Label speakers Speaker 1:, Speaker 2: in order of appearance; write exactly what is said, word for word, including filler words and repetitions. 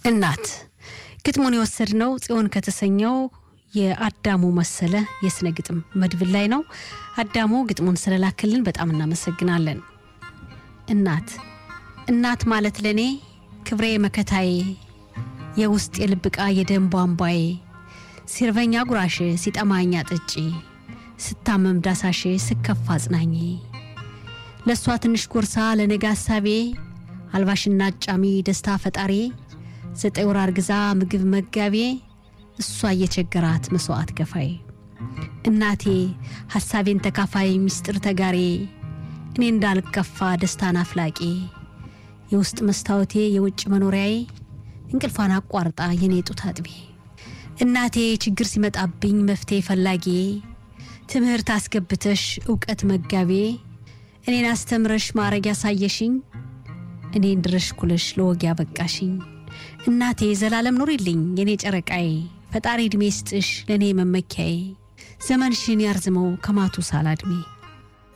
Speaker 1: እናት ግጥሙን የወሰድነው ጽዮን ከተሰኘው የአዳሙ መሰለ የስነ ግጥም መድብል ላይ ነው። አዳሙ ግጥሙን ስለላከልን በጣም እናመሰግናለን። እናት እናት ማለት ለኔ ክብሬ መከታዬ የውስጥ የልብቃ የደም ቧንቧዬ ሲርበኛ ጉራሽ ሲጠማኛ ጥጪ ስታመም ዳሳሽ ስከፋ አጽናኝ ለሷ ትንሽ ጎርሳ ለነጋ ሐሳቤ አልባሽና ጫሚ ደስታ ፈጣሪ ዘጠኝ ወር አርግዛ ምግብ መጋቤ እሷ እየቸገራት መስዋዕት ከፋይ እናቴ ሐሳቤን ተካፋይ ሚስጥር ተጋሪ እኔ እንዳልከፋ ደስታና አፍላቂ የውስጥ መስታወቴ የውጭ መኖሪያዬ እንቅልፋና አቋርጣ የኔ ጡት አጥቢ እናቴ ችግር ሲመጣብኝ መፍትሄ ፈላጊ ትምህርት አስገብተሽ ዕውቀት መጋቤ እኔን አስተምረሽ ማረግ ያሳየሽኝ እኔን ድረሽ ኩለሽ ለወግ ያበቃሽኝ እናቴ ዘላለም ኑሪልኝ የኔ ጨረቃዬ ፈጣሪ እድሜ ይስጥሽ ለኔ መመኪያዬ ዘመንሽን ያርዝመው ከማቱ ሳላድሜ